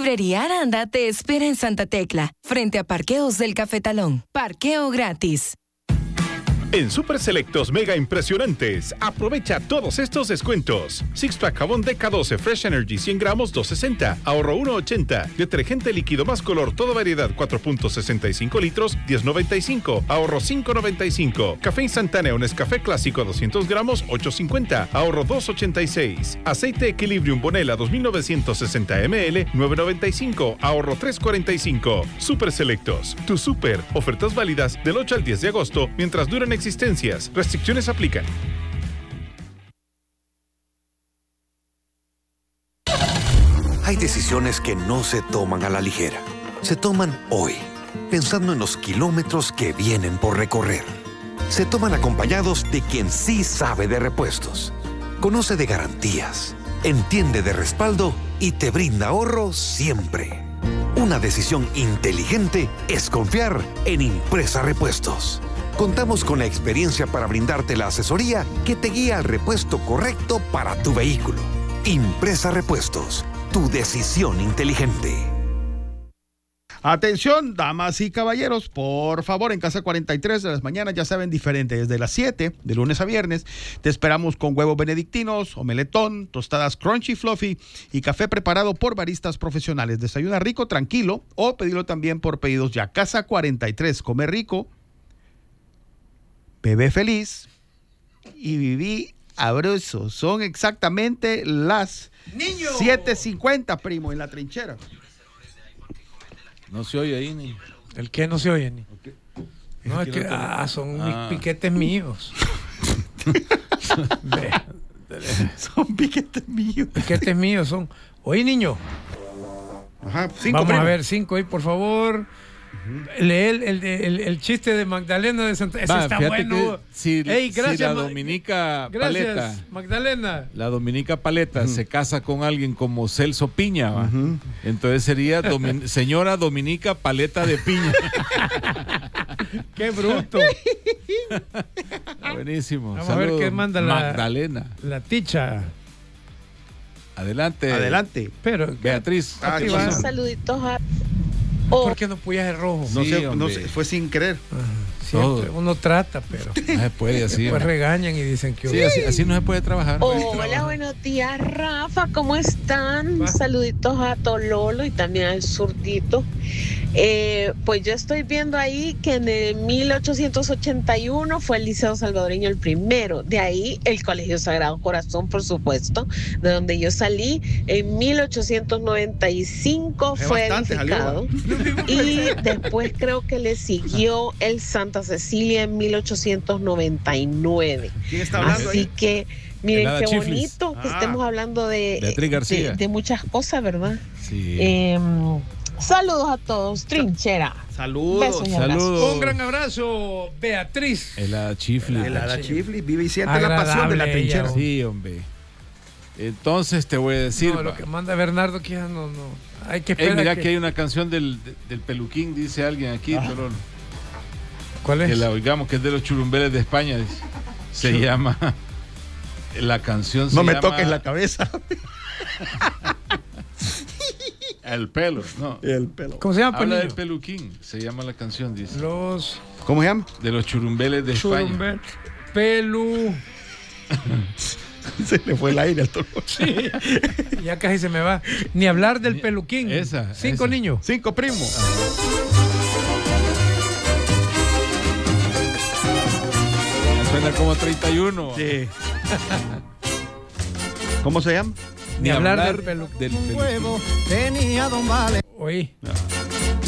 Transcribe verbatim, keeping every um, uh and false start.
Librería Aranda te espera en Santa Tecla, frente a Parqueos del Cafetalón. Parqueo gratis. En Super Selectos Mega Impresionantes, aprovecha todos estos descuentos. Six Pack jabón D K doce Fresh Energy cien gramos dos sesenta, ahorro uno ochenta. Detergente líquido más color toda variedad cuatro punto sesenta y cinco litros diez noventa y cinco, ahorro cinco noventa y cinco. Café instantáneo Nescafé clásico doscientos gramos ocho cincuenta, ahorro dos ochenta y seis. Aceite Equilibrium Bonella dos mil novecientos sesenta mililitros nueve noventa y cinco, ahorro tres cuarenta y cinco. Super Selectos, tu super. Ofertas válidas del ocho al diez de agosto mientras duran existencias. Restricciones aplican. Hay decisiones que no se toman a la ligera. Se toman hoy, pensando en los kilómetros que vienen por recorrer. Se toman acompañados de quien sí sabe de repuestos, conoce de garantías, entiende de respaldo y te brinda ahorro siempre. Una decisión inteligente es confiar en Impresa Repuestos. Contamos con la experiencia para brindarte la asesoría que te guía al repuesto correcto para tu vehículo. Impresa Repuestos, tu decisión inteligente. Atención, damas y caballeros, por favor, en Casa cuarenta y tres de las mañanas ya saben diferente. Desde las siete, de lunes a viernes, te esperamos con huevos benedictinos, omeletón, tostadas crunchy fluffy y café preparado por baristas profesionales. Desayuna rico, tranquilo, o pedilo también por pedidos ya. Casa cuarenta y tres, come rico, bebé feliz y viví abroso. Son exactamente las ¡Niño! siete cincuenta, primo, en la trinchera. No se oye ahí, ni. ¿El qué no se oye, ni? Okay. No, es, es que, que no ah, son ah. mis piquetes míos. Son piquetes míos. Piquetes míos son. Oye, niño. Ajá, cinco. Vamos primo. a ver, cinco ahí, por favor. Lee el, el, el, el chiste de Magdalena de Santa. Ese Va, está bueno. Si, Ey, gracias, si la Ma... Dominica gracias, Paleta, Magdalena. La Dominica Paleta uh-huh. se casa con alguien como Celso Piña, ¿va? Uh-huh. Entonces sería domin... señora Dominica Paleta de Piña. ¡Qué bruto! Buenísimo. Vamos Saludos, a ver qué manda la Magdalena. La ticha. Adelante. Adelante. Pero Beatriz. Ah, saluditos a... Oh. ¿Por qué no puyaje rojo? No, sí, sé, no sé, fue sin querer. Uh, siempre, uno trata, pero no se puede así. Después regañan y dicen que... Sí, así, así no se puede trabajar. Oh, hola, buenos días, Rafa, ¿cómo están? Va. Saluditos a Tololo y también al Zurdito. Eh, pues yo estoy viendo ahí que en el mil ochocientos ochenta y uno fue el Liceo Salvadoreño el primero, de ahí el Colegio Sagrado Corazón, por supuesto, de donde yo salí. En mil ochocientos noventa y cinco es fue edificado y después creo que le siguió el Santa Cecilia en mil ochocientos noventa y nueve. ¿Quién está hablando Así ahí? que miren qué Chiflis. bonito que ah, estemos hablando de, de, de muchas cosas, ¿verdad? Sí. Eh, Saludos a todos, trinchera. Saludos. Besos y Saludos. Un gran abrazo, Beatriz. El Hada Chiflis. El Hada Chiflis vive y siente la pasión de la trinchera. Ella, sí, hombre. Entonces te voy a decir. No, lo que manda Bernardo que ya no, no. Hay que esperar. Hey, mira que... que hay una canción del, del Peluquín, dice alguien aquí, ah. pero ¿cuál es? Que la oigamos, que es de los Churumbeles de España. Dice. Se Chur... llama. La canción se No me llama... toques la cabeza. El pelo, no. El pelo. ¿Cómo se llama? Habla del Peluquín, se llama la canción, dice. Los... ¿Cómo se llama? De los Churumbeles de Churumbe... España. Pelu... Se le fue el aire al toro. Sí. Ya casi se me va. Ni hablar del Peluquín. Esa. Cinco esa. niños. Cinco primos. Suena como treinta y uno. Sí. ¿Cómo se llama? Ni, Ni hablar, hablar del Peluquín. Un huevo tenía don Vale. Oí. No.